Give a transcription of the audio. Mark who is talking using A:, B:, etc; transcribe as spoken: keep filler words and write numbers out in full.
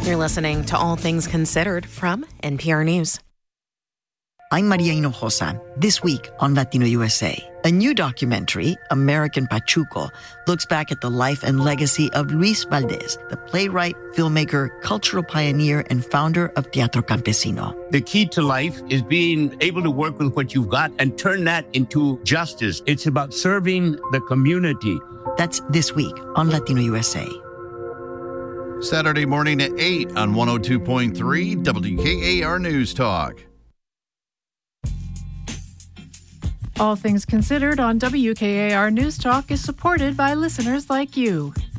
A: You're listening to All Things Considered from N P R News.
B: I'm Maria Hinojosa. This week on Latino U S A, a new documentary, American Pachuco, looks back at the life and legacy of Luis Valdez, the playwright, filmmaker, cultural pioneer, and founder of Teatro Campesino.
C: The key to life is being able to work with what you've got and turn that into justice. It's about serving the community.
B: That's this week on Latino U S A.
D: Saturday morning at eight on one oh two point three W K A R News Talk.
E: All Things Considered on W K A R News Talk is supported by listeners like you.